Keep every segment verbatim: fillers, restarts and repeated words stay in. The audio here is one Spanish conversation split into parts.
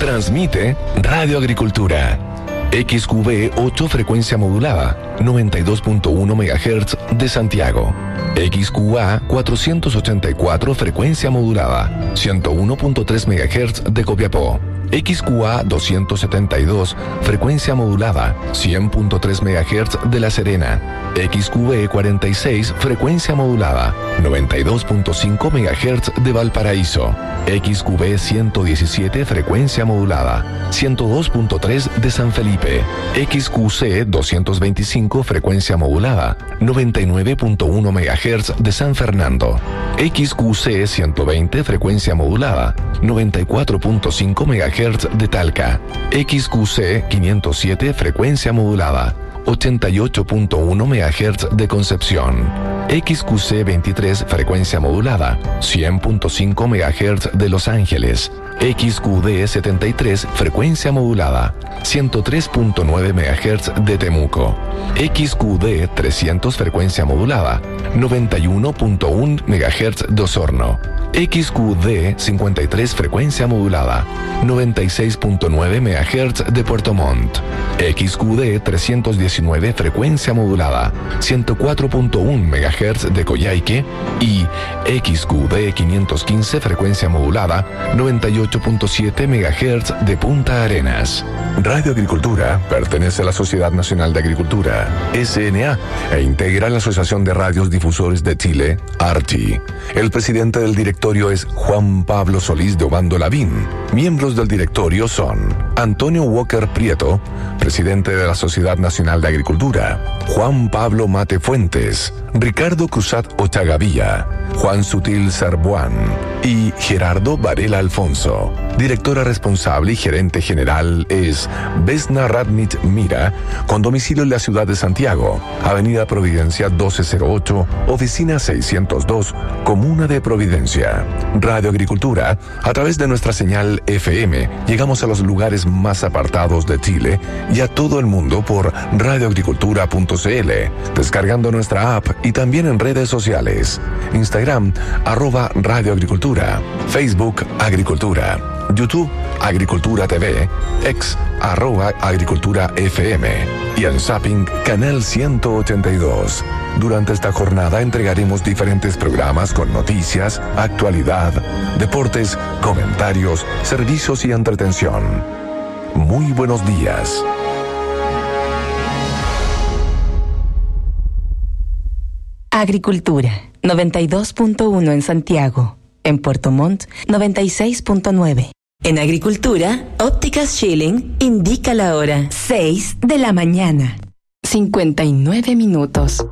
Transmite Radio Agricultura. X Q V ocho frecuencia modulada, noventa y dos punto uno megahertz de Santiago. X Q A cuatrocientos ochenta y cuatro frecuencia modulada, ciento uno punto tres megahertz de Copiapó. X Q A doscientos setenta y dos frecuencia modulada, cien punto tres megahertz de La Serena. X Q V cuarenta y seis frecuencia modulada, noventa y dos punto cinco megahertz de Valparaíso. X Q V ciento diecisiete frecuencia modulada, ciento dos punto tres de San Felipe. X Q C doscientos veinticinco frecuencia modulada, noventa y nueve punto uno megahertz de San Fernando. X Q C ciento veinte frecuencia modulada, noventa y cuatro punto cinco megahertz de Talca. X Q C quinientos siete frecuencia modulada, ochenta y ocho punto uno megahertz de Concepción. X Q C veintitrés frecuencia modulada, cien punto cinco megahertz de Los Ángeles. X Q D setenta y tres frecuencia modulada, ciento tres punto nueve megahertz de Temuco. X Q D trescientos frecuencia modulada, noventa y uno punto uno megahertz de Osorno. X Q D cincuenta y tres frecuencia modulada, noventa y seis punto nueve megahertz de Puerto Montt. X Q D trescientos diecinueve frecuencia modulada, ciento cuatro punto uno megahertz de Coyhaique. Y X Q D quinientos quince frecuencia modulada, noventa y ocho punto siete megahertz de Punta Arenas. Radio Agricultura pertenece a la Sociedad Nacional de Agricultura, S N A, e integra la Asociación de Radios Difusores de Chile, ARCHI. El presidente del directorio es Juan Pablo Solís de Obando Lavín. Miembros del directorio son Antonio Walker Prieto, presidente de la Sociedad Nacional de Agricultura; Juan Pablo Mate Fuentes; Ricardo Cruzat Ochagavía; Juan Sutil Sarbuán y Gerardo Varela Alfonso. Directora responsable y gerente general es Vesna Radnich Mira, con domicilio en la ciudad de Santiago, Avenida Providencia doce cero ocho, oficina seiscientos dos, Comuna de Providencia. Radio Agricultura, a través de nuestra señal F M, llegamos a los lugares más apartados de Chile y a todo el mundo por radioagricultura punto c l, descargando nuestra app y también en redes sociales. Instagram, arroba Radio Agricultura; Facebook, Agricultura; YouTube, Agricultura T V; X, arroba Agricultura F M; y en Zapping, Canal ciento ochenta y dos. Durante esta jornada entregaremos diferentes programas con noticias, actualidad, deportes, comentarios, servicios y entretención. Muy buenos días. Agricultura, noventa y dos punto uno en Santiago. En Puerto Montt, noventa y seis punto nueve. En Agricultura, Ópticas Schilling indica la hora. seis de la mañana. cincuenta y nueve minutos.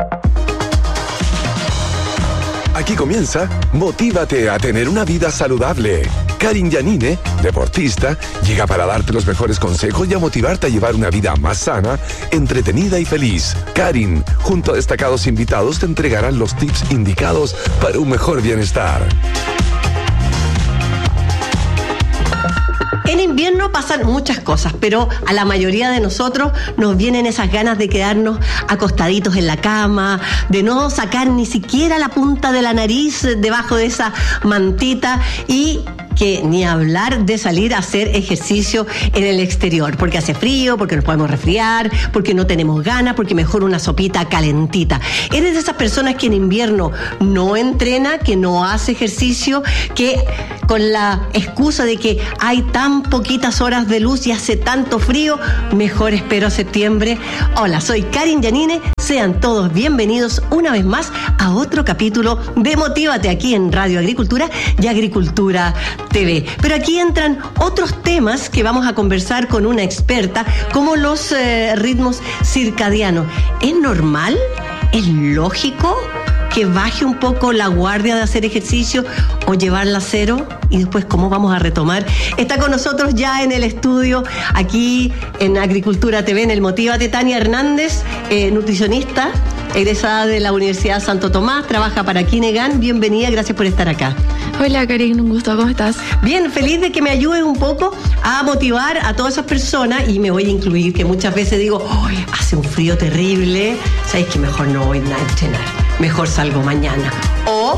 Aquí comienza Motívate a tener una vida saludable. Karin Yanine, deportista, llega para darte los mejores consejos y a motivarte a llevar una vida más sana, entretenida y feliz. Karin, junto a destacados invitados, te entregarán los tips indicados para un mejor bienestar. En invierno pasan muchas cosas, pero a la mayoría de nosotros nos vienen esas ganas de quedarnos acostaditos en la cama, de no sacar ni siquiera la punta de la nariz debajo de esa mantita y que ni hablar de salir a hacer ejercicio en el exterior, porque hace frío, porque nos podemos resfriar, porque no tenemos ganas, porque mejor una sopita calentita. ¿Eres de esas personas que en invierno no entrena, que no hace ejercicio, que con la excusa de que hay tan poquitas horas de luz y hace tanto frío, mejor espero septiembre? Hola, soy Karin Yanine, sean todos bienvenidos una vez más a otro capítulo de Motívate aquí en Radio Agricultura y Agricultura T V. Pero aquí entran otros temas que vamos a conversar con una experta, como los eh, ritmos circadianos. ¿Es normal? ¿Es lógico que baje un poco la guardia de hacer ejercicio o llevarla a cero? Y después, ¿cómo vamos a retomar? Está con nosotros ya en el estudio, aquí en Agricultura T V, en el Motívate, Tania Hernández, eh, nutricionista, egresada de la Universidad Santo Tomás, trabaja para Kinegan. Bienvenida, gracias por estar acá. Hola, Karin, un gusto, ¿cómo estás? Bien, feliz de que me ayudes un poco a motivar a todas esas personas, y me voy a incluir, que muchas veces digo, ¡ay, hace un frío terrible! ¿Sabes que mejor no voy a entrenar? Mejor salgo mañana. O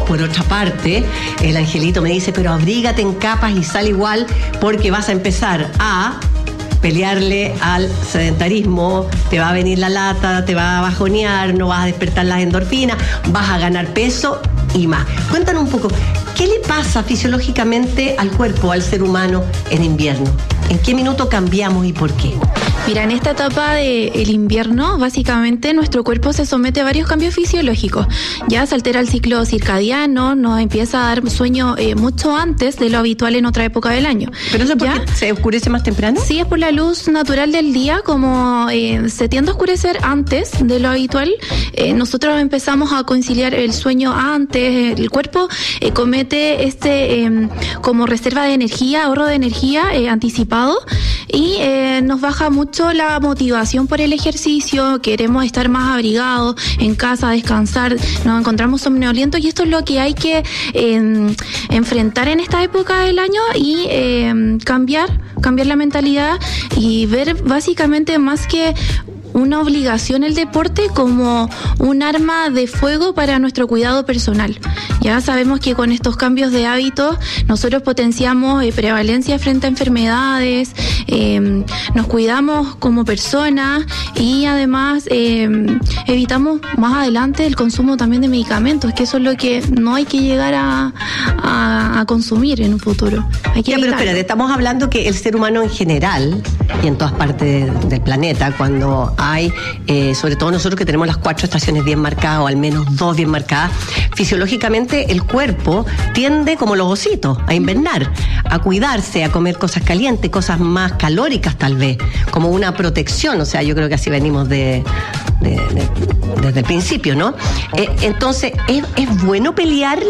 por otra parte, el angelito me dice, pero abrígate en capas y sal igual porque vas a empezar a pelearle al sedentarismo, te va a venir la lata, te va a bajonear, no vas a despertar las endorfinas, vas a ganar peso y más. Cuéntanos un poco, ¿qué le pasa fisiológicamente al cuerpo, al ser humano en invierno? ¿En qué minuto cambiamos y por qué? Mira, en esta etapa del invierno, básicamente nuestro cuerpo se somete a varios cambios fisiológicos. Ya se altera el ciclo circadiano, nos empieza a dar sueño eh, mucho antes de lo habitual en otra época del año. ¿Pero eso es porque ¿Ya? se oscurece más temprano? Sí, es por la luz natural del día, como eh, se tiende a oscurecer antes de lo habitual, eh, nosotros empezamos a conciliar el sueño antes, el cuerpo eh, comete este eh, como reserva de energía, ahorro de energía eh, anticipado, y eh, nos baja mucho la motivación por el ejercicio, queremos estar más abrigados en casa, descansar, nos encontramos somnolientos, y esto es lo que hay que eh, enfrentar en esta época del año y eh, cambiar, cambiar la mentalidad y ver básicamente más que una obligación el deporte como un arma de fuego para nuestro cuidado personal. Ya sabemos que con estos cambios de hábitos nosotros potenciamos eh, prevalencia frente a enfermedades, eh, nos cuidamos como personas y además eh, evitamos más adelante el consumo también de medicamentos, que eso es lo que no hay que llegar a, a, a consumir en un futuro. Hay que ya, pero evitarlo. espérate, estamos hablando que el ser humano en general y en todas partes de, del planeta, cuando hay, eh, sobre todo nosotros que tenemos las cuatro estaciones bien marcadas, o al menos dos bien marcadas, fisiológicamente el cuerpo tiende, como los ositos, a invernar, a cuidarse, a comer cosas calientes, cosas más calóricas tal vez, como una protección. O sea, yo creo que así venimos de, de, de desde el principio, ¿no? Eh, entonces, ¿es, ¿es bueno pelearle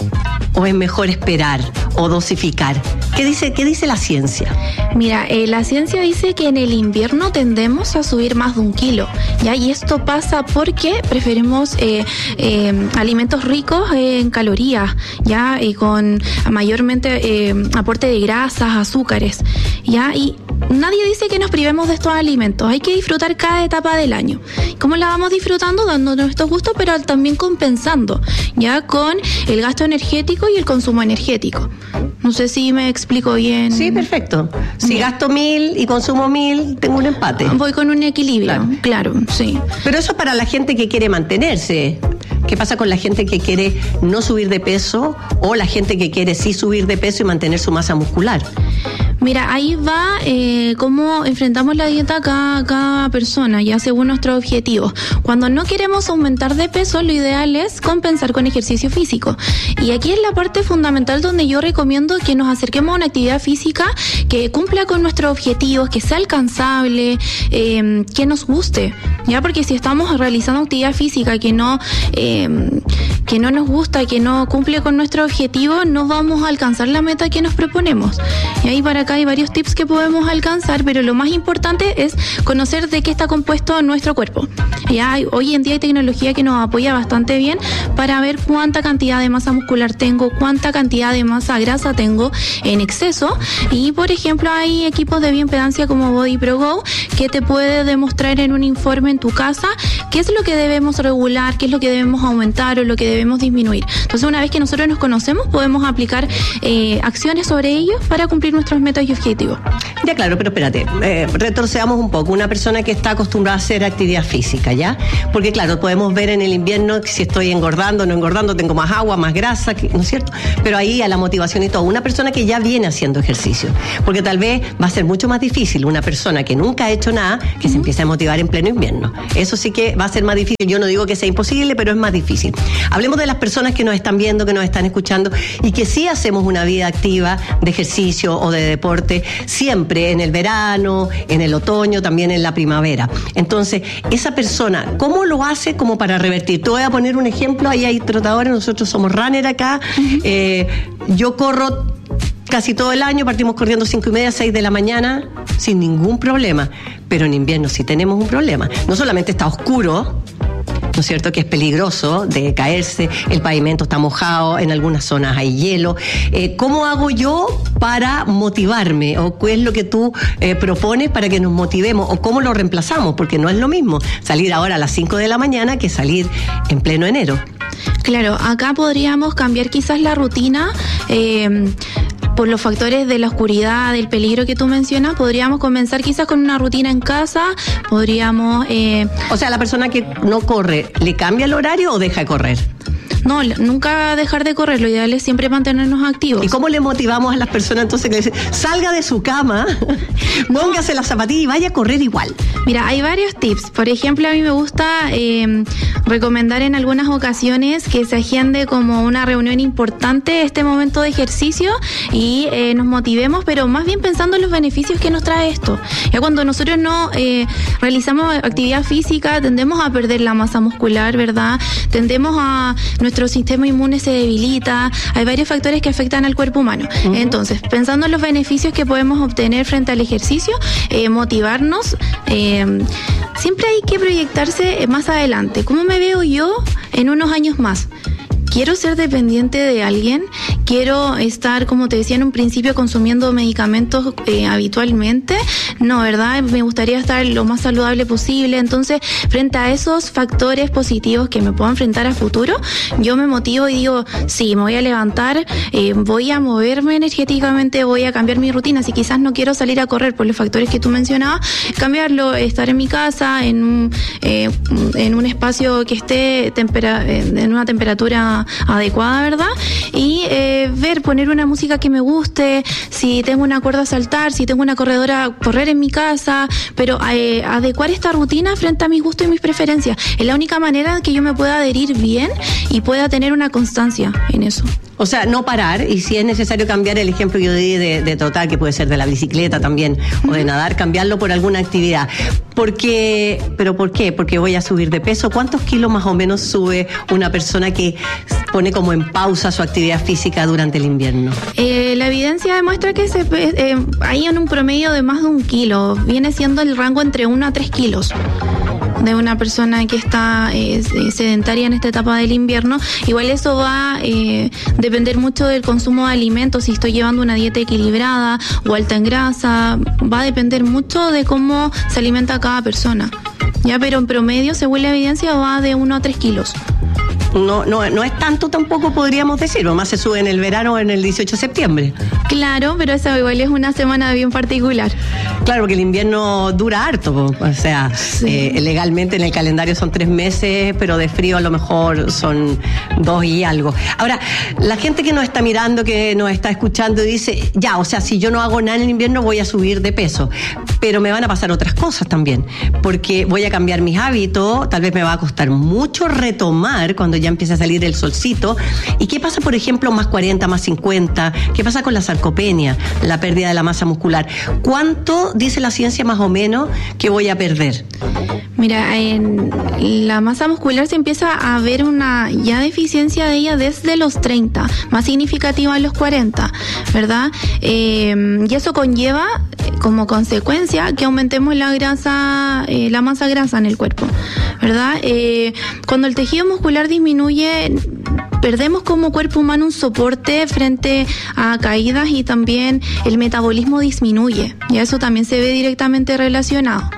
o es mejor esperar o dosificar? ¿Qué dice, qué dice la ciencia? Mira, eh, la ciencia dice que en el invierno tendemos a subir más de un kilo, ¿ya? Y esto pasa porque preferimos eh, eh, alimentos ricos eh, en calorías, ¿ya? Y con mayormente eh, aporte de grasas, azúcares, ¿ya? Y nadie dice que nos privemos de estos alimentos, hay que disfrutar cada etapa del año. ¿Cómo la vamos disfrutando? Dándonos estos gustos, pero también compensando, ¿ya? Con el gasto energético y el consumo energético. No sé si me explico bien. Sí, perfecto. Si bien gasto mil y consumo mil, tengo un empate. Voy con un equilibrio, claro, claro, sí. Pero eso es para la gente que quiere mantenerse. ¿Qué pasa con la gente que quiere no subir de peso o la gente que quiere sí subir de peso y mantener su masa muscular? Mira, ahí va eh, cómo enfrentamos la dieta cada, cada persona, ya según nuestros objetivos. Cuando no queremos aumentar de peso, lo ideal es compensar con ejercicio físico. Y aquí es la parte fundamental donde yo recomiendo que nos acerquemos a una actividad física que cumpla con nuestros objetivos, que sea alcanzable, eh, que nos guste, ya, porque si estamos realizando actividad física que no eh, que no nos gusta, que no cumple con nuestro objetivo, no vamos a alcanzar la meta que nos proponemos. Y ahí para acá hay varios tips que podemos alcanzar, pero lo más importante es conocer de qué está compuesto nuestro cuerpo. Ya hay, hoy en día hay tecnología que nos apoya bastante bien para ver cuánta cantidad de masa muscular tengo, cuánta cantidad de masa grasa tengo en exceso, y por ejemplo hay equipos de bioimpedancia como Body Pro Go que te puede demostrar en un informe en tu casa qué es lo que debemos regular, qué es lo que debemos aumentar o lo que debemos disminuir. Entonces, una vez que nosotros nos conocemos, podemos aplicar eh, acciones sobre ellos para cumplir nuestros metas y objetivos. Ya, claro, pero espérate, eh, retorceamos un poco. Una persona que está acostumbrada a hacer actividad física, ¿ya? Porque claro, podemos ver en el invierno si estoy engordando o no engordando, tengo más agua, más grasa, ¿no es cierto? Pero ahí a la motivación y todo. Una persona que ya viene haciendo ejercicio, porque tal vez va a ser mucho más difícil una persona que nunca ha hecho nada, que uh-huh. se empiece a motivar en pleno invierno. Eso sí que va a ser más difícil. Yo no digo que sea imposible, pero es más difícil. Hablemos de las personas que nos están viendo, que nos están escuchando y que sí hacemos una vida activa de ejercicio o de deporte, siempre en el verano, en el otoño, también en la primavera. Entonces, esa persona, ¿cómo lo hace como para revertir? Te voy a poner un ejemplo, ahí hay trotadores, nosotros somos runner acá, uh-huh. eh, yo corro casi todo el año, partimos corriendo cinco y media, seis de la mañana, sin ningún problema, pero en invierno sí tenemos un problema. No solamente está oscuro, ¿no es cierto?, que es peligroso de caerse, el pavimento está mojado, en algunas zonas hay hielo. Eh, ¿Cómo hago yo para motivarme? ¿O qué es lo que tú eh, propones para que nos motivemos? ¿O cómo lo reemplazamos? Porque no es lo mismo salir ahora a las cinco de la mañana que salir en pleno enero. Claro, acá podríamos cambiar quizás la rutina. Eh, por los factores de la oscuridad, del peligro que tú mencionas, podríamos comenzar quizás con una rutina en casa, podríamos... Eh... O sea, la persona que no corre, ¿le cambia el horario o deja de correr? No, nunca dejar de correr, lo ideal es siempre mantenernos activos. ¿Y cómo le motivamos a las personas entonces que le dicen, salga de su cama, no. póngase la zapatilla y vaya a correr igual? Mira, hay varios tips. Por ejemplo, a mí me gusta eh, recomendar en algunas ocasiones que se agende como una reunión importante este momento de ejercicio y eh, nos motivemos, pero más bien pensando en los beneficios que nos trae esto. Ya cuando nosotros no eh, realizamos actividad física, tendemos a perder la masa muscular, ¿verdad? Tendemos a... nuestro sistema inmune se debilita, hay varios factores que afectan al cuerpo humano. Uh-huh. Entonces, pensando en los beneficios que podemos obtener frente al ejercicio, eh, motivarnos, eh, siempre hay que proyectarse más adelante. ¿Cómo me veo yo en unos años más? ¿Quiero ser dependiente de alguien? ¿Quiero estar, como te decía en un principio, consumiendo medicamentos eh, habitualmente? No, ¿verdad? Me gustaría estar lo más saludable posible. Entonces, frente a esos factores positivos que me puedo enfrentar a futuro, yo me motivo y digo, sí, me voy a levantar, eh, voy a moverme energéticamente, voy a cambiar mi rutina. Si quizás no quiero salir a correr por los factores que tú mencionabas, cambiarlo, estar en mi casa, en un, eh, en un espacio que esté tempera- en una temperatura adecuada, ¿verdad? Y eh, ver, poner una música que me guste, si tengo una cuerda a saltar, si tengo una corredora, correr en mi casa, pero eh, adecuar esta rutina frente a mis gustos y mis preferencias. Es la única manera que yo me pueda adherir bien y pueda tener una constancia en eso. O sea, no parar, y si es necesario cambiar el ejemplo que yo di de, de trotar, que puede ser de la bicicleta también, uh-huh. o de nadar, cambiarlo por alguna actividad. Porque, ¿pero por qué? Porque voy a subir de peso. ¿Cuántos kilos más o menos sube una persona que pone como en pausa su actividad física durante el invierno? Eh, la evidencia demuestra que se, eh, hay en un promedio de más de un kilo. Viene siendo el rango entre uno a tres kilos de una persona que está eh, sedentaria en esta etapa del invierno. Igual eso va a eh, depender mucho del consumo de alimentos, si estoy llevando una dieta equilibrada o alta en grasa, va a depender mucho de cómo se alimenta cada persona. Ya, pero en promedio, según la evidencia, va de uno a tres kilos. No, no, no es tanto tampoco, podríamos decir, nomás se sube en el verano o en el dieciocho de septiembre. Claro, pero eso igual es una semana bien particular. Claro, porque el invierno dura harto, o sea, sí. eh, legalmente en el calendario son tres meses, pero de frío a lo mejor son dos y algo. Ahora, la gente que nos está mirando, que nos está escuchando, dice, ya, o sea, si yo no hago nada en el invierno voy a subir de peso, pero me van a pasar otras cosas también, porque voy a cambiar mis hábitos, tal vez me va a costar mucho retomar cuando ya empieza a salir el solcito. ¿Y qué pasa, por ejemplo, más cuarenta, más cincuenta? ¿Qué pasa con la sarcopenia, la pérdida de la masa muscular? ¿Cuánto dice la ciencia más o menos que voy a perder? Mira, en la masa muscular se empieza a ver una ya deficiencia de ella desde los treinta, más significativa en los cuarenta, ¿verdad? Eh, y eso conlleva como consecuencia que aumentemos la grasa, eh, la masa grasa en el cuerpo, ¿verdad? Eh, cuando el tejido muscular disminuye, perdemos como cuerpo humano un soporte frente a caídas y también el metabolismo disminuye, y eso también se ve directamente relacionado.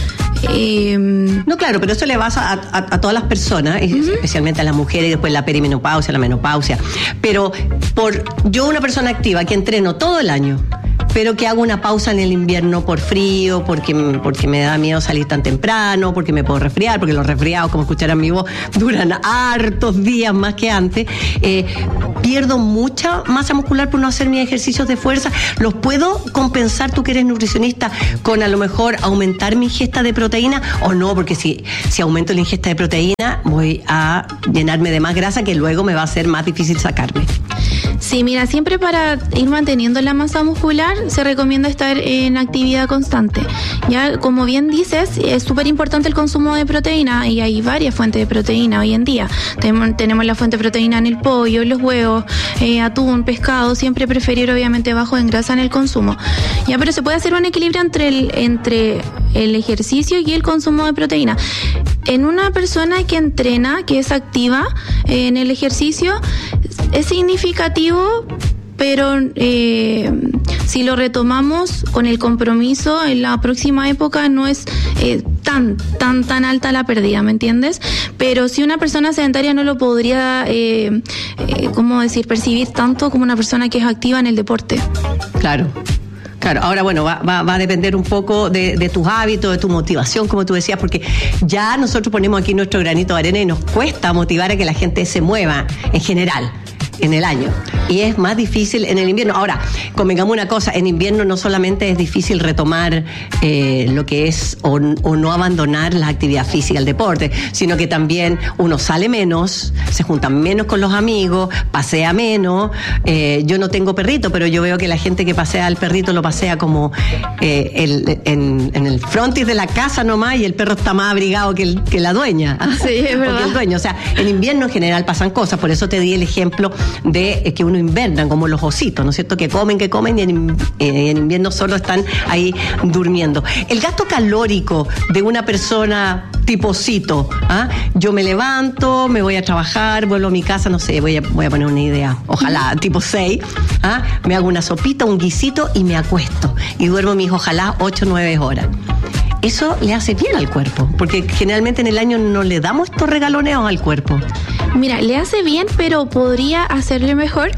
Eh, no, claro, pero eso le pasa a, a, a todas las personas, uh-huh. especialmente a las mujeres, y después la perimenopausia, la menopausia. Pero por yo, una persona activa que entreno todo el año, pero que hago una pausa en el invierno por frío, porque, porque me da miedo salir tan temprano, porque me puedo resfriar, porque los resfriados, como escucharán mi voz, duran hartos días más que antes. Eh, pierdo mucha masa muscular por no hacer mis ejercicios de fuerza. ¿Los puedo compensar, tú que eres nutricionista, con a lo mejor aumentar mi ingesta de proteína o no? Porque si, si aumento la ingesta de proteína, voy a llenarme de más grasa que luego me va a ser más difícil sacarme. Sí, mira, siempre para ir manteniendo la masa muscular se recomienda estar en actividad constante. Ya, como bien dices, es súper importante el consumo de proteína y hay varias fuentes de proteína hoy en día. Tenemos, tenemos la fuente de proteína en el pollo, en los huevos, eh, atún, pescado, siempre preferir obviamente bajo en grasa en el consumo. Ya, pero se puede hacer un equilibrio entre el, entre el ejercicio y el consumo de proteína. En una persona que entrena, que es activa eh, en el ejercicio, es significativo, pero eh, si lo retomamos con el compromiso, en la próxima época no es eh, tan, tan, tan alta la pérdida, ¿me entiendes? Pero si una persona sedentaria no lo podría, eh, eh, ¿cómo decir?, percibir tanto como una persona que es activa en el deporte. Claro. Claro, ahora bueno, va, va, va a depender un poco de, de tus hábitos, de tu motivación, como tú decías, porque ya nosotros ponemos aquí nuestro granito de arena y nos cuesta motivar a que la gente se mueva en general en el año, y es más difícil en el invierno. Ahora, convengamos una cosa, en invierno no solamente es difícil retomar eh, lo que es o, o no abandonar la actividad física, el deporte, sino que también uno sale menos, se junta menos con los amigos, pasea menos. Eh, yo no tengo perrito, pero yo veo que la gente que pasea al perrito lo pasea como eh, el, en, en el frontis de la casa nomás, y el perro está más abrigado que, el, que la dueña. Sí, es verdad. O que el dueño. O sea, en invierno en general pasan cosas, por eso te di el ejemplo de que uno inverna, como los ositos, ¿no es cierto? Que comen, que comen, y en, eh, en invierno solo están ahí durmiendo. El gasto calórico de una persona tipo osito, ¿ah? Yo me levanto, me voy a trabajar, vuelvo a mi casa, no sé, voy a, voy a poner una idea, ojalá, tipo seis, ¿ah? Me hago una sopita, un guisito y me acuesto. Y duermo mis, ojalá, ocho o nueve horas. Eso le hace bien al cuerpo, porque generalmente en el año no le damos estos regaloneos al cuerpo. Mira, le hace bien, pero podría hacerle mejor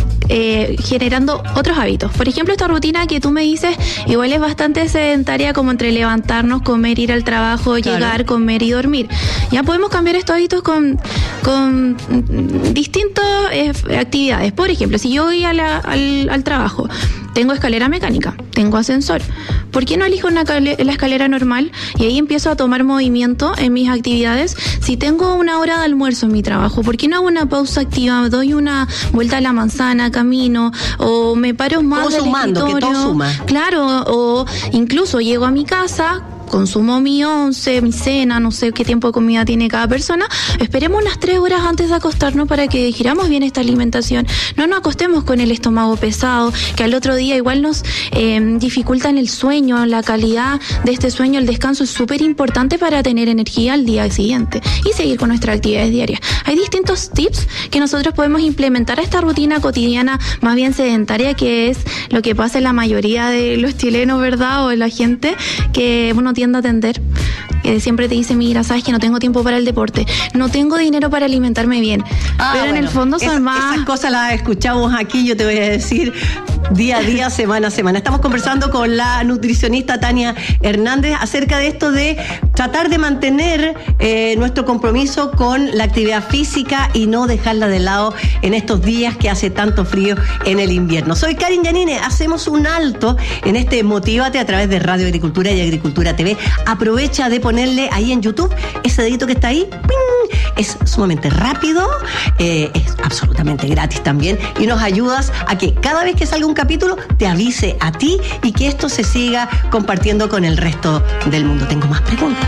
eh, generando otros hábitos. Por ejemplo, esta rutina que tú me dices, igual es bastante sedentaria, como entre levantarnos, comer, ir al trabajo, claro, llegar, comer y dormir. Ya podemos cambiar estos hábitos con, con distintas eh, actividades. Por ejemplo, si yo voy a la, al, al trabajo, tengo escalera mecánica, tengo ascensor. ¿Por qué no elijo una, la escalera normal y ahí empiezo a tomar movimiento en mis actividades? Si tengo una hora de almuerzo en mi trabajo, ¿por qué no hago una pausa activa? Doy una vuelta a la manzana, camino, o me paro más del sumando, escritorio. Que todo suma. Claro, o incluso llego a mi casa, consumo mi once, mi cena, no sé qué tiempo de comida tiene cada persona. Esperemos unas tres horas antes de acostarnos para que digiramos bien esta alimentación. No nos acostemos con el estómago pesado, que al otro día igual nos eh, dificultan el sueño, la calidad de este sueño. El descanso es súper importante para tener energía al día siguiente y seguir con nuestras actividades diarias. Hay distintos tips que nosotros podemos implementar a esta rutina cotidiana más bien sedentaria, que es lo que pasa en la mayoría de los chilenos, ¿verdad? O de la gente que uno tiende a atender, que siempre te dice, mira, sabes que no tengo tiempo para el deporte, no tengo dinero para alimentarme bien, ah, pero bueno, en el fondo son es, más... Esas cosas las escuchamos aquí, yo te voy a decir, día a día, semana a semana. Estamos conversando con la nutricionista Tania Hernández acerca de esto de tratar de mantener eh, nuestro compromiso con la actividad física y no dejarla de lado en estos días que hace tanto frío en el invierno. Soy Karin Yanine, hacemos un alto en este Motívate a través de Radio Agricultura y Agricultura T V. Aprovecha de ponerle ahí en YouTube ese dedito que está ahí, ¡ping! Es sumamente rápido, eh, es absolutamente gratis también, y nos ayudas a que cada vez que salga un capítulo te avise a ti y que esto se siga compartiendo con el resto del mundo. Tengo más preguntas.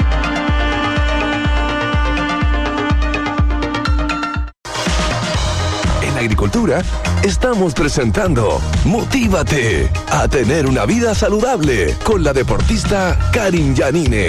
En Agricultura estamos presentando Motívate a tener una vida saludable con la deportista Karin Yanine.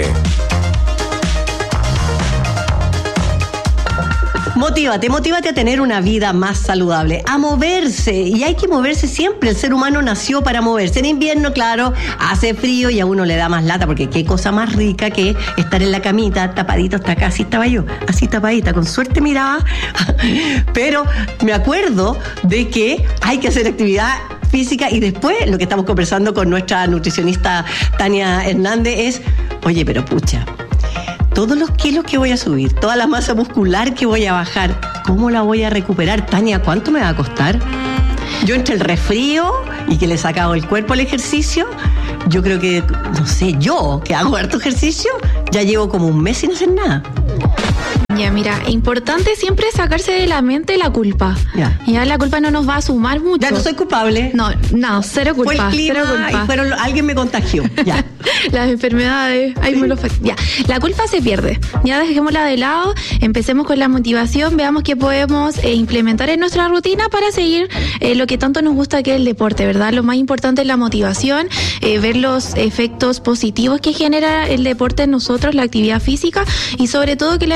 Motívate, motívate a tener una vida más saludable, a moverse, y hay que moverse siempre. El ser humano nació para moverse. En invierno, claro, hace frío y a uno le da más lata, porque qué cosa más rica que estar en la camita, tapadito hasta acá. Así estaba yo, así tapadita, con suerte miraba, pero me acuerdo de que hay que hacer actividad física, y después lo que estamos conversando con nuestra nutricionista Tania Hernández es, oye, pero pucha, todos los kilos que voy a subir, toda la masa muscular que voy a bajar, ¿cómo la voy a recuperar? Tania, ¿cuánto me va a costar? Yo entre el resfrío y que le he sacado el cuerpo al ejercicio, yo creo que, no sé, yo que hago harto ejercicio, ya llevo como un mes sin hacer nada. Ya, mira, importante siempre sacarse de la mente la culpa. Ya. Ya la culpa no nos va a sumar mucho. Ya no soy culpable. No, no, cero culpa. Fue el clima cero culpa. y fueron, alguien me contagió. Ya. Las enfermedades, ahí Sí. me lo fa- Ya, la culpa se pierde. Ya dejémosla de lado, empecemos con la motivación, veamos qué podemos eh, implementar en nuestra rutina para seguir eh, lo que tanto nos gusta, que es el deporte, ¿verdad? Lo más importante es la motivación, eh, ver los efectos positivos que genera el deporte en nosotros, la actividad física, y sobre todo que en la época del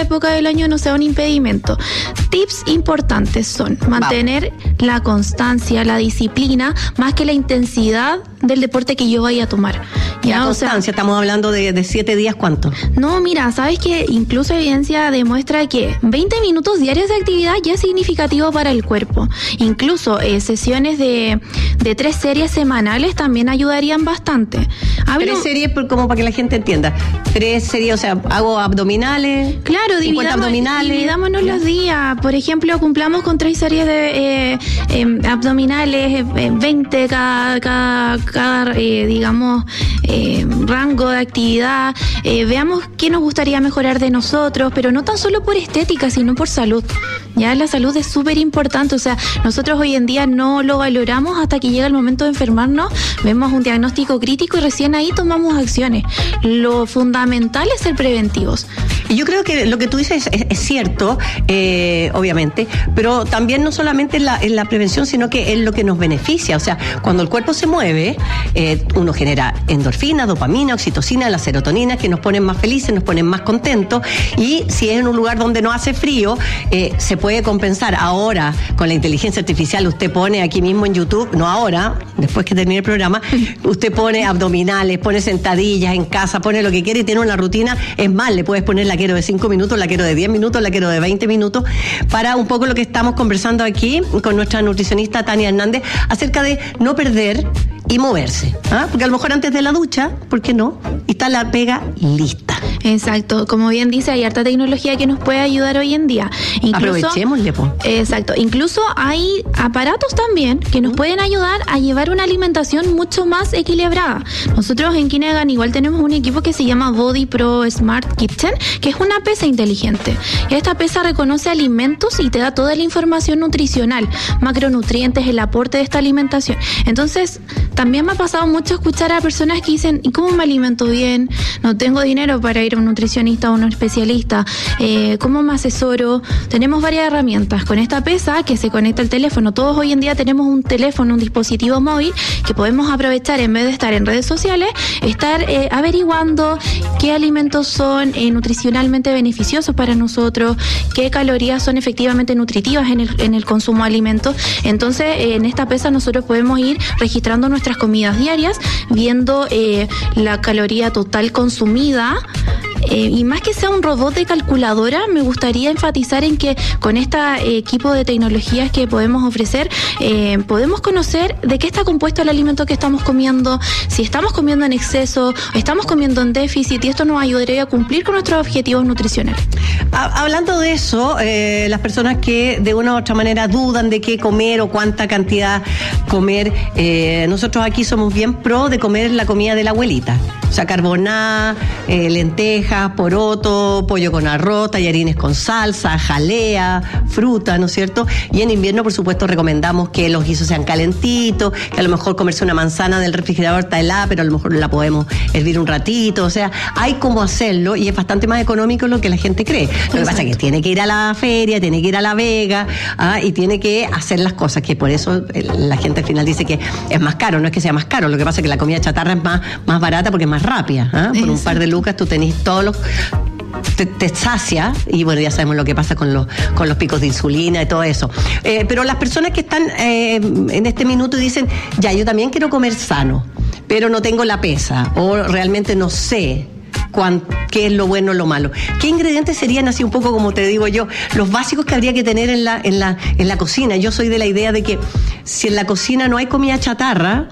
año no sea un impedimento. Tips importantes son mantener Vamos. la constancia, la disciplina, más que la intensidad del deporte que yo vaya a tomar. ¿Ya? La constancia, o sea, estamos hablando de, de siete días, ¿cuánto? No, mira, sabes que incluso evidencia demuestra que veinte minutos diarios de actividad ya es significativo para el cuerpo. Incluso eh, sesiones de, de tres series semanales también ayudarían bastante. Hablo, tres series, como para que la gente entienda. Tres series, o sea, hago abdominales. Claro, dividamos, abdominales. dividámonos los días. Por ejemplo, cumplamos con tres series de eh, eh, abdominales, eh, veinte cada, cada, cada eh, digamos, eh, rango de actividad. Eh, veamos qué nos gustaría mejorar de nosotros, pero no tan solo por estética, sino por salud. Ya la salud es súper importante, o sea, nosotros hoy en día no lo valoramos hasta que llega el momento de enfermarnos, vemos un diagnóstico crítico y recién ahí tomamos acciones. Lo fundamental es ser preventivos. Y yo creo que lo que tú dices es, es cierto, eh, obviamente, pero también no solamente en la, en la prevención, sino que es lo que nos beneficia. O sea, cuando el cuerpo se mueve, eh, uno genera endorfina, dopamina, oxitocina, la serotonina, que nos ponen más felices, nos ponen más contentos. Y si es en un lugar donde no hace frío, eh, se puede compensar. Ahora, con la inteligencia artificial, usted pone aquí mismo en YouTube, no ahora, después que termine el programa, usted pone abdominales, pone sentadillas en casa, pone lo que quiere y tiene una rutina. Es más, le puedes poner la quiero de cinco minutos, la quiero de diez minutos, la quiero de veinte minutos, para un poco lo que estamos conversando aquí con nuestra nutricionista Tania Hernández acerca de no perder y moverse, ¿ah? Porque a lo mejor antes de la ducha, ¿por qué no? Y está la pega lista. Exacto, como bien dice, hay harta tecnología que nos puede ayudar hoy en día. Incluso, aprovechémosle, po. Exacto, incluso hay aparatos también que nos pueden ayudar a llevar una alimentación mucho más equilibrada. Nosotros en Kinegan igual tenemos un equipo que se llama Body Pro Smart Kitchen, que es una pesa inteligente. Esta pesa reconoce alimentos y te da toda la información nutricional, macronutrientes, el aporte de esta alimentación. Entonces, también me ha pasado mucho escuchar a personas que dicen, ¿y cómo me alimento bien? No tengo dinero para ir a un nutricionista o un especialista. Eh, ¿Cómo me asesoro? Tenemos varias herramientas. Con esta pesa que se conecta al teléfono, todos hoy en día tenemos un teléfono, un dispositivo móvil que podemos aprovechar en vez de estar en redes sociales, estar eh, averiguando qué alimentos son eh, nutricionalmente beneficiosos para nosotros, qué calorías son efectivamente nutritivas en el, en el consumo de alimentos. Entonces, eh, en esta pesa nosotros podemos ir registrando nuestras comidas diarias, viendo eh, la caloría total consumida. Eh, y más que sea un robot de calculadora, me gustaría enfatizar en que con este eh, equipo de tecnologías que podemos ofrecer, eh, podemos conocer de qué está compuesto el alimento que estamos comiendo, si estamos comiendo en exceso, estamos comiendo en déficit, y esto nos ayudaría a cumplir con nuestros objetivos nutricionales. Hablando de eso, eh, las personas que de una u otra manera dudan de qué comer o cuánta cantidad comer, eh, nosotros aquí somos bien pro de comer la comida de la abuelita. O sea, carbonada, eh, lentejas, poroto, pollo con arroz, tallarines con salsa, jalea, fruta, ¿no es cierto? Y en invierno, por supuesto, recomendamos que los guisos sean calentitos, que a lo mejor comerse una manzana del refrigerador está helada, pero a lo mejor la podemos hervir un ratito. O sea, hay cómo hacerlo y es bastante más económico de lo que la gente cree. Lo Exacto. que pasa es que tiene que ir a la feria, tiene que ir a la Vega, ¿ah? y tiene que hacer las cosas, que por eso la gente al final dice que es más caro. No es que sea más caro, lo que pasa es que la comida chatarra es más, más barata porque es más rápida. ¿eh? Por un par de lucas tú tenés todos los... Te, te sacia, y bueno, ya sabemos lo que pasa con los, con los picos de insulina y todo eso. Eh, pero las personas que están eh, en este minuto y dicen, ya, yo también quiero comer sano, pero no tengo la pesa, o realmente no sé cuán, qué es lo bueno o lo malo. ¿Qué ingredientes serían, así un poco como te digo yo, los básicos que habría que tener en la, en la, en la cocina? Yo soy de la idea de que si en la cocina no hay comida chatarra,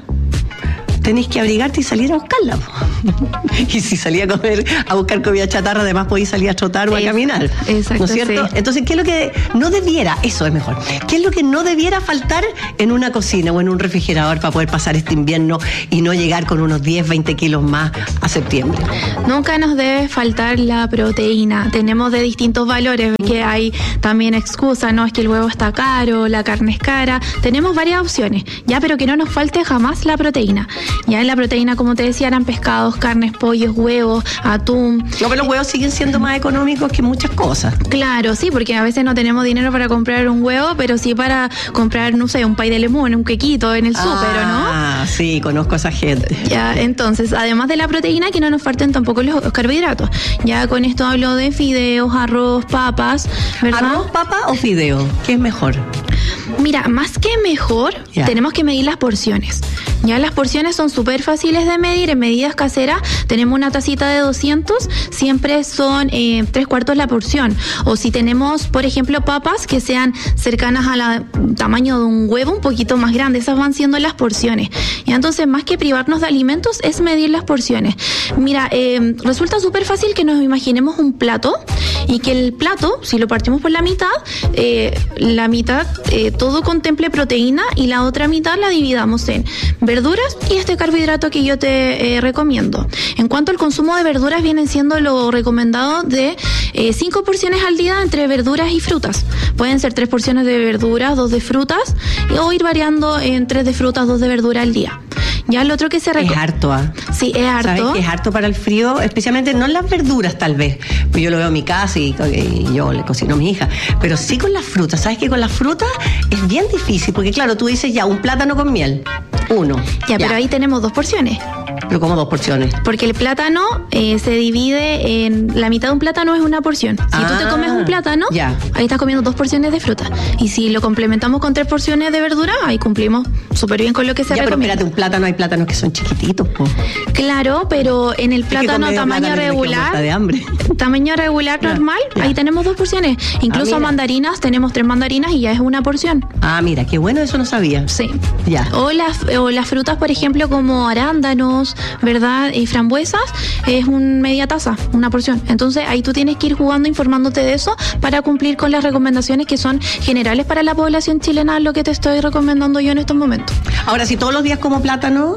tenéis que abrigarte y salir a buscarla. Y si salía a comer, a buscar comida chatarra, además podéis salir a trotar o a caminar. Exacto, ¿no es cierto? Sí. Entonces, ¿qué es lo que no debiera? Eso es mejor. ¿Qué es lo que no debiera faltar en una cocina o en un refrigerador para poder pasar este invierno y no llegar con unos diez, veinte kilos más a septiembre? Nunca nos debe faltar la proteína. Tenemos de distintos valores, que hay también excusa, no es que el huevo está caro, la carne es cara. Tenemos varias opciones, ya, pero que no nos falte jamás la proteína. Ya en la proteína, como te decía, eran pescados, carnes, pollos, huevos, atún. No, pero los huevos siguen siendo más económicos que muchas cosas. Claro, sí, porque a veces no tenemos dinero para comprar un huevo, pero sí para comprar, no sé, un pay de limón, un quequito en el ah, súper, ¿no? Ah, sí, conozco a esa gente. Ya, entonces, además de la proteína, que no nos falten tampoco los carbohidratos. Ya con esto hablo de fideos, arroz, papas, ¿verdad? ¿Arroz, papa o fideo? ¿Qué es mejor? Mira, más que mejor, yeah. tenemos que medir las porciones. Ya las porciones son súper fáciles de medir. En medidas caseras tenemos una tacita de doscientos, siempre son eh, tres cuartos la porción. O si tenemos, por ejemplo, papas que sean cercanas al tamaño de un huevo, un poquito más grande, esas van siendo las porciones. Y entonces, más que privarnos de alimentos, es medir las porciones. Mira, eh, resulta súper fácil que nos imaginemos un plato y que el plato, si lo partimos por la mitad, eh, la mitad eh, todo contemple proteína y la otra mitad la dividamos en verduras y este carbohidrato que yo te eh, recomiendo. En cuanto al consumo de verduras, vienen siendo lo recomendado de eh, cinco porciones al día entre verduras y frutas. Pueden ser tres porciones de verduras, dos de frutas, o ir variando en tres de frutas, dos de verdura al día. Ya lo otro que se recomienda. Es harto, ¿ah? ¿eh? Sí, es harto. ¿Sabes que es harto para el frío? Especialmente no en las verduras, tal vez. Pues yo lo veo en mi casa y, y yo le cocino a mi hija. Pero sí con las frutas. ¿Sabes que con las frutas es bien difícil? Porque claro, tú dices ya, un plátano con miel. Uno. Ya, ya. Pero ahí tenemos dos porciones. Pero como dos porciones. Porque el plátano eh, se divide en... La mitad de un plátano es una porción. Si ah, tú te comes un plátano, ya. ahí estás comiendo dos porciones de fruta. Y si lo complementamos con tres porciones de verdura, ahí cumplimos súper bien con lo que se ya, recomienda. Pero espérate, un plátano, hay plátanos que son chiquititos, po. Claro, pero en el plátano tamaño plátano regular... De hambre. Tamaño regular ya, normal, ya. ahí tenemos dos porciones. Incluso ah, mandarinas, tenemos tres mandarinas y ya es una porción. Ah, mira, qué bueno, eso no sabía. Sí. Ya. O las, o las frutas, por ejemplo, como arándanos, ¿verdad? Y frambuesas, es un media taza, una porción. Entonces ahí tú tienes que ir jugando, informándote de eso para cumplir con las recomendaciones que son generales para la población chilena, lo que te estoy recomendando yo en estos momentos. Ahora, si todos los días como plátano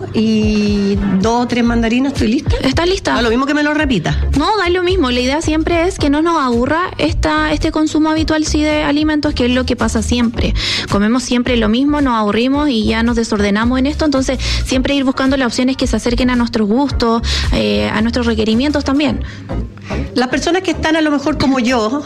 y dos o tres mandarinas, ¿estoy lista? ¿Estás lista? No, lo mismo que me lo repita. No, da lo mismo. La idea siempre es que no nos aburra esta, este consumo habitual sí de alimentos, que es lo que pasa siempre. Comemos siempre lo mismo, nos aburrimos y ya nos desordenamos en esto. Entonces, siempre ir buscando las opciones que se acerquen a nuestros gustos, eh, a nuestros requerimientos también. Las personas que están a lo mejor como yo,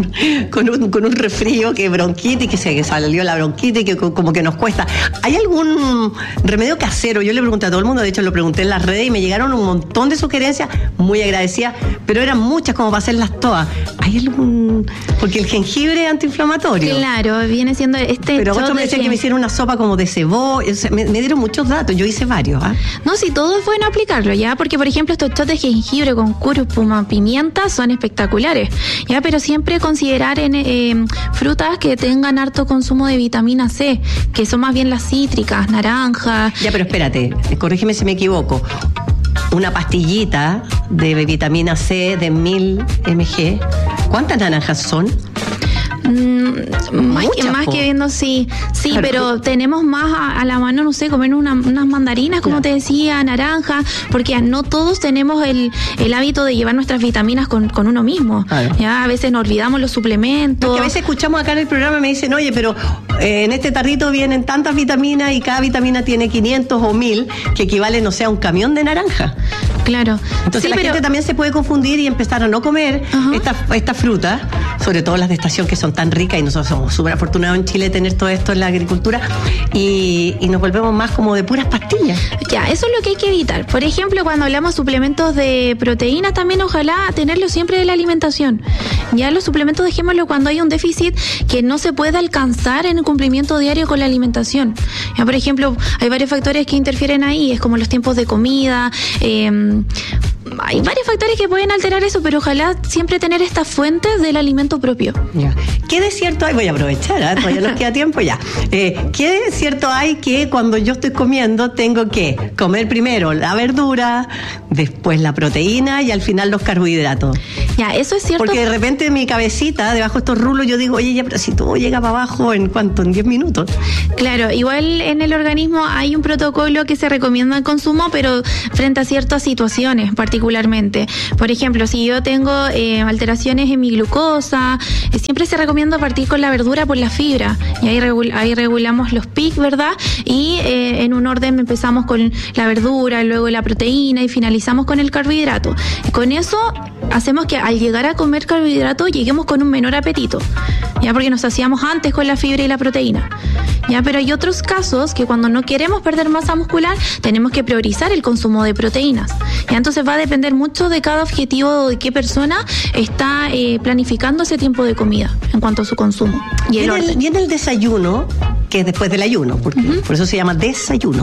con un, con un resfrío, que bronquitis, que se que salió la bronquitis, que como que nos cuesta. ¿Hay algún remedio casero? Yo le pregunté a todo el mundo, de hecho lo pregunté en las redes y me llegaron un montón de sugerencias, muy agradecidas, pero eran muchas como para hacerlas todas. ¿Hay algún...? Porque el jengibre es antiinflamatorio. Claro, viene siendo este... Pero otros me decían que me hicieron una sopa como de cebolla, me, me dieron muchos datos, yo hice varios. ¿eh? No, sí, todo es bueno aplicarlo, ¿ya? Porque, por ejemplo, estos shots de jengibre con cúrcuma, pimienta, son espectaculares, ¿ya? Pero siempre considerar en eh, frutas que tengan harto consumo de vitamina C, que son más bien las cítricas, naranja. Ya, pero espérate, corrígeme si me equivoco. Una pastillita de vitamina C de mil miligramos, ¿cuántas naranjas son? Mm, más, que, más que viendo, sí, sí, claro. Pero tenemos más a, a la mano, no sé, comer una, unas mandarinas, como claro. te decía, naranja, porque no todos tenemos el, el hábito de llevar nuestras vitaminas con, con uno mismo. Claro. Ya a veces nos olvidamos los suplementos. Porque a veces escuchamos acá en el programa y me dicen, oye, pero eh, en este tarrito vienen tantas vitaminas y cada vitamina tiene quinientos o mil, que equivale, no sé, a un camión de naranja. Claro. Entonces sí, la pero... gente también se puede confundir y empezar a no comer uh-huh. esta, esta fruta, sobre todo las de estación que son tan ricas, y nosotros somos súper afortunados en Chile de tener todo esto en la agricultura, y, y nos volvemos más como de puras pastillas. Ya, eso es lo que hay que evitar. Por ejemplo, cuando hablamos de suplementos de proteínas, también ojalá tenerlo siempre de la alimentación. Ya los suplementos dejémoslo cuando hay un déficit que no se puede alcanzar en el cumplimiento diario con la alimentación. Ya, por ejemplo, hay varios factores que interfieren ahí, es como los tiempos de comida, eh, hay varios factores que pueden alterar eso, pero ojalá siempre tener estas fuentes del alimento propio. Ya. ¿Qué de cierto hay? Voy a aprovechar, ¿eh? Todavía nos queda tiempo ya. Eh, ¿Qué de cierto hay que cuando yo estoy comiendo tengo que comer primero la verdura, después la proteína y al final los carbohidratos? Ya, eso es cierto. Porque de repente mi cabecita, debajo de estos rulos, yo digo, oye, ya, pero si todo llega para abajo, ¿en cuánto? ¿En diez minutos? Claro, igual en el organismo hay un protocolo que se recomienda el consumo, pero frente a ciertas situaciones particularmente. Por ejemplo, si yo tengo eh, alteraciones en mi glucosa, eh, siempre se recomienda partir con la verdura por la fibra. Y ahí, regul- ahí regulamos los pics, ¿verdad? Y eh, en un orden empezamos con la verdura, luego la proteína y finalizamos con el carbohidrato. Y con eso hacemos que al llegar a comer carbohidrato lleguemos con un menor apetito, ya, porque nos hacíamos antes con la fibra y la proteína. Ya, pero hay otros casos que cuando no queremos perder masa muscular tenemos que priorizar el consumo de proteínas. Ya, entonces va a depender mucho de cada objetivo, de qué persona está eh, planificando ese tiempo de comida en cuanto a su consumo. Y el Viene el, viene el desayuno, que es después del ayuno, porque uh-huh. por eso se llama desayuno.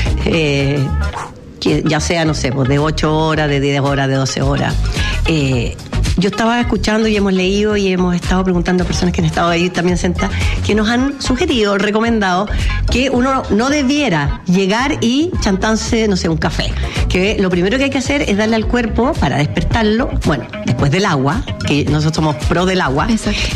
Eh, que ya sea, no sé, pues de ocho horas, de diez horas, de doce horas. Eh, yo estaba escuchando y hemos leído y hemos estado preguntando a personas que han estado ahí también sentadas, que nos han sugerido, recomendado que uno no debiera llegar y chantarse, no sé, un café. Que lo primero que hay que hacer es darle al cuerpo para despertarlo, bueno, después del agua, que nosotros somos pro del agua,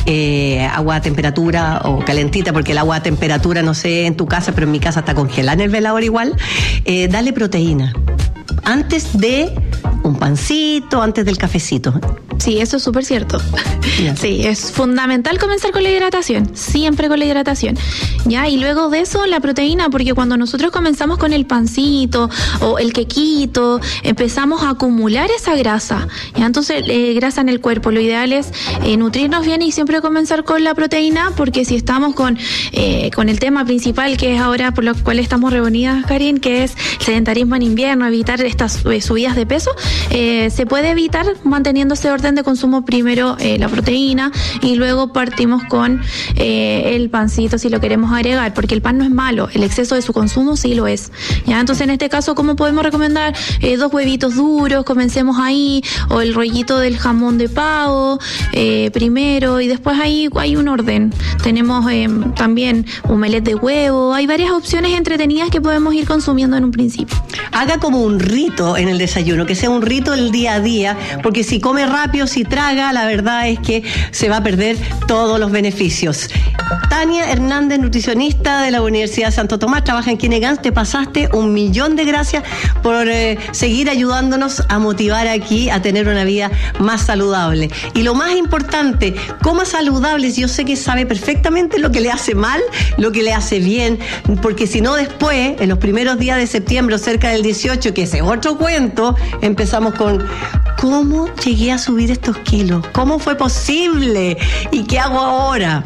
eh, agua a temperatura o calentita, porque el agua a temperatura, no sé en tu casa, pero en mi casa está congelada en el velador igual, eh, darle proteína antes de un pancito, antes del cafecito. Sí, eso es súper cierto. Yeah. Sí, es fundamental comenzar con la hidratación, siempre con la hidratación. Ya, y luego de eso la proteína, porque cuando nosotros comenzamos con el pancito o el quequito, empezamos a acumular esa grasa. Ya, entonces, eh, grasa en el cuerpo. Lo ideal es eh, nutrirnos bien y siempre comenzar con la proteína, porque si estamos con, eh, con el tema principal, que es ahora por lo cual estamos reunidas, Karin, que es el sedentarismo en invierno, evitar estas eh, subidas de peso, eh, se puede evitar manteniendo ese orden de consumo. Primero eh, la proteína y luego partimos con eh, el pancito si lo queremos agregar, porque el pan no es malo, el exceso de su consumo sí lo es. Ya, entonces en este caso, ¿cómo podemos recomendar? Eh, dos huevitos duros, comencemos ahí, o el rollito del jamón de pavo eh, primero, y después ahí hay un orden. Tenemos eh, también omelette de huevo, hay varias opciones entretenidas que podemos ir consumiendo en un principio. Haga como un rito en el desayuno, que sea un rito el día a día, porque si come rápido, si traga, la verdad es que se va a perder todos los beneficios. Tania Hernández, nutricionista de la Universidad de Santo Tomás, trabaja en Kinegans. Te pasaste un millón de gracias por eh, seguir ayudándonos a motivar aquí a tener una vida más saludable. Y lo más importante, coma saludable. Yo sé que sabe perfectamente lo que le hace mal, lo que le hace bien, porque si no después, en los primeros días de septiembre, cerca del dieciocho, que ese es otro cuento, empezamos con ¿cómo llegué a subir estos kilos? ¿Cómo fue posible? ¿Y qué hago ahora?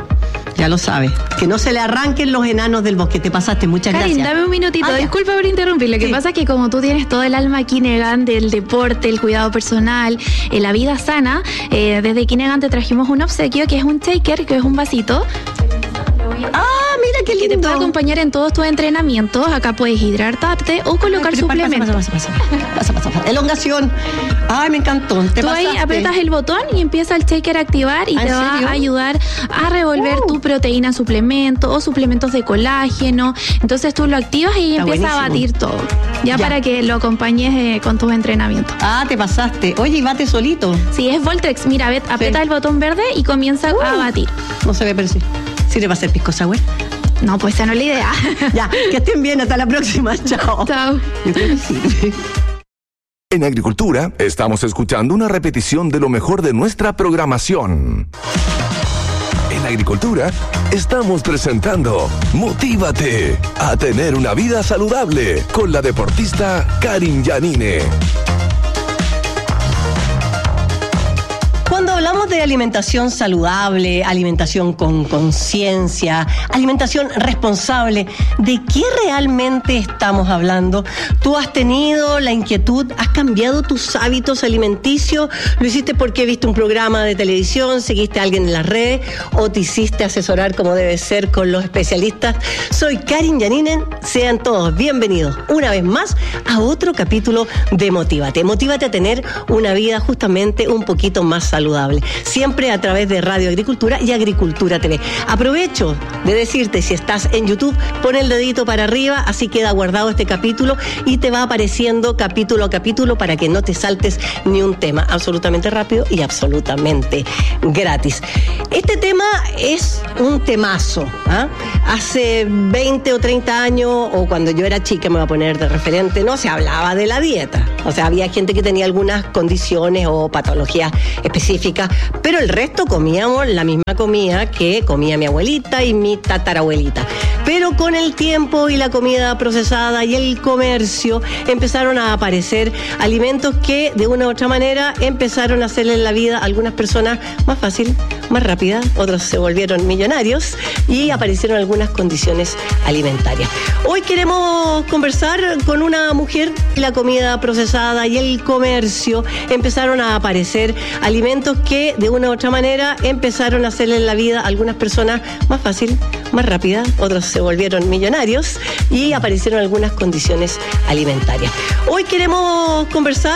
Ya lo sabe. Que no se le arranquen los enanos del bosque. Te pasaste, muchas Karin, gracias. dame un minutito. Ah, disculpa por interrumpir. Lo que sí. pasa es que como tú tienes todo el alma Kinegan del deporte, el cuidado personal, eh, la vida sana, eh, desde Kinegan te trajimos un obsequio que es un shaker, que es un vasito. Ah, mira qué lindo. Que te puede acompañar en todos tus entrenamientos. Acá puedes hidratarte o colocar Ay, suplementos. Pasa, pasa, pasa, pasa, pasa, pasa, pasa. Elongación. Ay, me encantó. Te Tú ahí pasaste. aprietas el botón y empieza el shaker a activar y ¿Ah, te en va serio? a ayudar a revolver Uh. tu proteína suplemento o suplementos de colágeno. Entonces tú lo activas y Está empieza a buenísimo. batir todo. Ya, Ya. para que lo acompañes eh, con tus entrenamientos. Ah, te pasaste. Oye, y bate solito. Si es Voltrex, mira, ve, aprieta el botón verde y comienza Uh. a batir. No se ve, pero sí. ¿Sirve para hacer pisco sour? No, pues esa no es la idea. Ya, que estén bien. Hasta la próxima. Chao. Chao. Yo creo que sí. En Agricultura estamos escuchando una repetición de lo mejor de nuestra programación. En Agricultura estamos presentando Motívate a tener una vida saludable con la deportista Karin Yanine. Cuando hablamos de alimentación saludable, alimentación con conciencia, alimentación responsable, ¿de qué realmente estamos hablando? ¿Tú has tenido la inquietud? ¿Has cambiado tus hábitos alimenticios? ¿Lo hiciste porque viste un programa de televisión, seguiste a alguien en las redes o te hiciste asesorar como debe ser con los especialistas? Soy Karin Yanine, sean todos bienvenidos una vez más a otro capítulo de Motívate. Motívate a tener una vida justamente un poquito más saludable. saludable, siempre a través de Radio Agricultura y Agricultura T V. Aprovecho de decirte, si estás en YouTube, pon el dedito para arriba, así queda guardado este capítulo y te va apareciendo capítulo a capítulo para que no te saltes ni un tema, absolutamente rápido y absolutamente gratis. Este tema es un temazo, ¿eh? Hace veinte o treinta años, o cuando yo era chica, me voy a poner de referente, no se hablaba de la dieta. O sea, había gente que tenía algunas condiciones o patologías específicas, pero el resto comíamos la misma comida que comía mi abuelita y mi tatarabuelita. Pero con el tiempo y la comida procesada y el comercio, empezaron a aparecer alimentos que de una u otra manera empezaron a hacerle la vida a algunas personas más fácil, más rápida, otros se volvieron millonarios y aparecieron algunas condiciones alimentarias. Hoy queremos conversar con una mujer. La comida procesada y el comercio, empezaron a aparecer alimentos que de una u otra manera empezaron a hacerle la vida a algunas personas más fácil, más rápida, otros se volvieron millonarios y aparecieron algunas condiciones alimentarias. Hoy queremos conversar